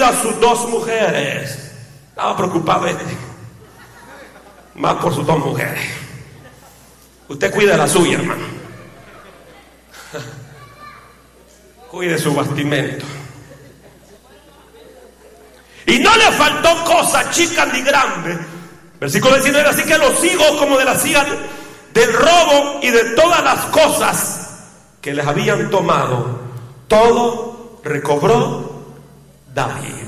cuida a sus 2 mujeres. Estaba preocupado más por sus 2 mujeres. Usted cuida la suya, hermano. Cuide su bastimento. Y no le faltó cosa chica ni grande. Versículo 19, así que los hijos como de las hijas del robo y de todas las cosas que les habían tomado, todo recobró David,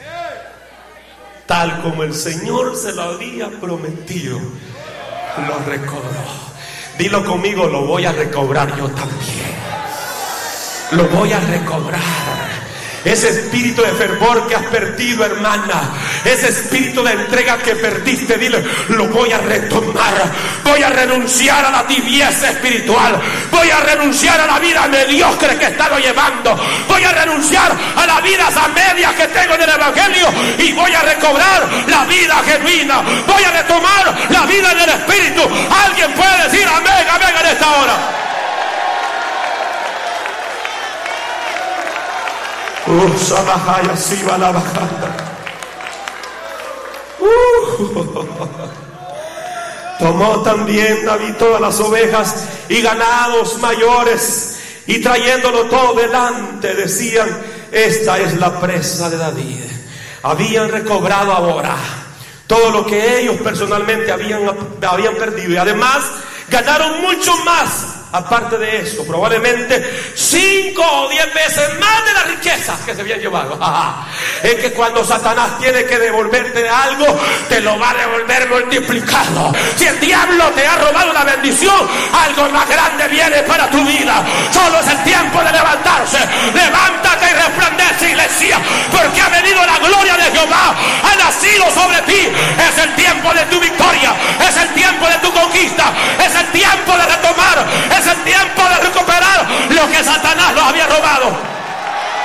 tal como el Señor se lo había prometido, lo recobró. Dilo conmigo, lo voy a recobrar yo también. Lo voy a recobrar. Ese espíritu de fervor que has perdido, hermana, ese espíritu de entrega que perdiste, dile, lo voy a retomar. Voy a renunciar a la tibieza espiritual. Voy a renunciar a la vida mediocre que he estado llevando. Voy a renunciar a las vidas a medias que tengo en el evangelio, y voy a recobrar la vida genuina. Voy a retomar la vida en el espíritu. Alguien puede decir amén, amén en esta hora. Tomó también David todas las ovejas y ganados mayores, y trayéndolo todo delante, decían: esta es la presa de David. Habían recobrado ahora todo lo que ellos personalmente habían perdido, y además ganaron mucho más. Aparte de eso, probablemente 5 o 10 veces más de las riquezas que se habían llevado. Es que cuando Satanás tiene que devolverte algo, te lo va a devolver multiplicado. Si el diablo te ha robado una bendición, algo más grande viene para tu vida. Solo es el tiempo de levantarse. Levántate y resplandece, iglesia, porque ha venido la gloria de Jehová, ha nacido sobre ti. Es el tiempo